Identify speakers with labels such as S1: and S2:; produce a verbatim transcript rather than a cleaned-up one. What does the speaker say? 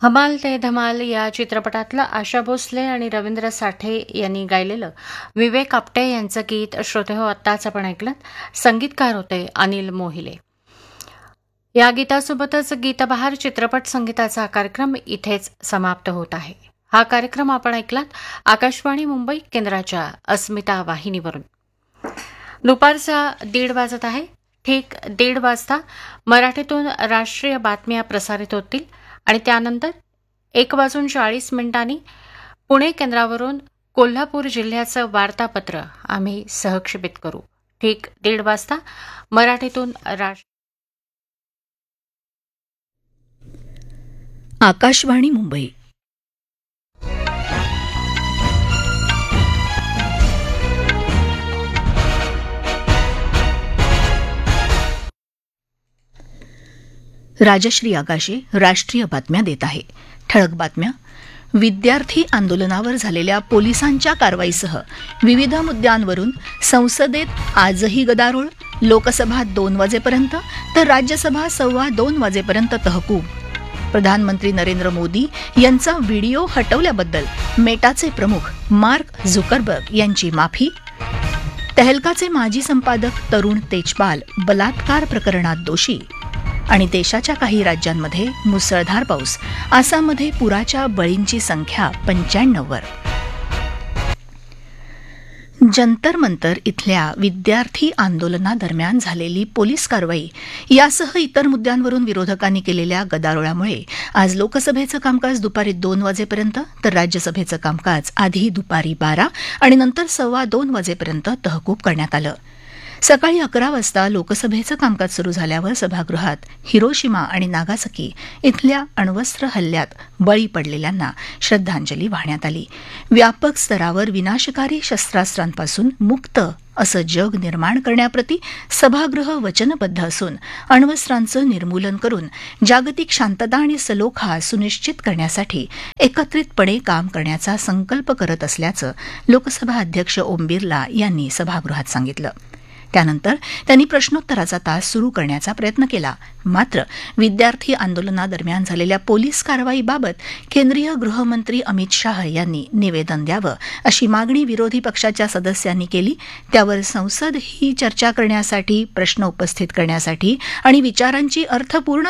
S1: हमाल ते धमाल या चित्रपटातलं आशा भोसले आणि रवींद्र साठे यांनी गायलेलं विवेक आपटे यांचं गीत श्रोतेहो आत्ताच आपण ऐकलं. संगीतकार होते अनिल मोहिले. या गीतासोबतच गीतबहार चित्रपट संगीताचा कार्यक्रम इथेच समाप्त होत आहे. हा कार्यक्रम आपण ऐकलात आकाशवाणी मुंबई केंद्राच्या अस्मिता वाहिनीवरून. दुपारचा दीड वाजत आहे. ठीक दीड वाजता मराठीतून राष्ट्रीय बातम्या प्रसारित होतील आणि त्यानंतर एक वाजून चाळीस मिनिटांनी पुणे केंद्रावरून कोल्हापूर जिल्ह्याचं वार्तापत्र आम्ही सहक्षेपित करू. ठीक दीड वाजता मराठीतून राष्ट्र
S2: आकाशवाणी मुंबई. राजश्री आकाशे राष्ट्रीय बातम्या देत आहे. ठळक बातम्या. विद्यार्थी आंदोलनावर झालेल्या पोलिसांच्या कारवाईसह विविध मुद्द्यांवरून संसदेत आजही गदारोळ. लोकसभा दोन वाजेपर्यंत तर राज्यसभा सव्वा दोन वाजेपर्यंत तहकूब. प्रधानमंत्री नरेंद्र मोदी यांचा व्हिडिओ हटवल्याबद्दल मेटाचे प्रमुख मार्क झुकरबर्ग यांची माफी. तहलकाचे माजी संपादक तरुण तेजपाल बलात्कार प्रकरणात दोषी. आणि देशाच्या काही राज्यांमध्ये मुसळधार पाऊस. आसाममध्ये पुराच्या बळींची संख्या पंच्याण्णववर. जंतर मंतर इथल्या विद्यार्थी आंदोलनादरम्यान झालेली पोलीस कारवाई यासह इतर मुद्द्यांवरून विरोधकांनी केलेल्या गदारोळामुळे आज लोकसभेचं कामकाज दुपारी दोन वाजेपर्यंत तर राज्यसभेचं कामकाज आधी दुपारी बारा आणि नंतर सव्वा दोन वाजेपर्यंत तहकूब करण्यात आलं. सकाळी अकरा वाजता लोकसभेचं कामकाज सुरू झाल्यावर सभागृहात हिरोशिमा आणि नागासाकी इथल्या अण्वस्त्र हल्ल्यात बळी पडलेल्यांना श्रद्धांजली वाहण्यात आली. व्यापक स्तरावर विनाशकारी शस्त्रास्त्रांपासून मुक्त असं जग निर्माण करण्याप्रती सभागृह वचनबद्ध असून अण्वस्त्रांचं निर्मूलन करून जागतिक शांतता आणि सलोखा सुनिश्चित करण्यासाठी एकत्रितपणे काम करण्याचा संकल्प करत असल्याचं लोकसभा अध्यक्ष ओम बिर्ला यांनी सभागृहात सांगितलं. त्यानंतर त्यांनी प्रश्नोत्तराचा तास सुरू करण्याचा प्रयत्न केला. मात्र विद्यार्थी आंदोलनादरम्यान झालेल्या पोलीस कारवाईबाबत केंद्रीय गृहमंत्री अमित शाह यांनी निवेदन द्यावं अशी मागणी विरोधी पक्षाच्या सदस्यांनी केली. त्यावर संसद ही चर्चा करण्यासाठी, प्रश्न उपस्थित करण्यासाठी आणि विचारांची अर्थपूर्ण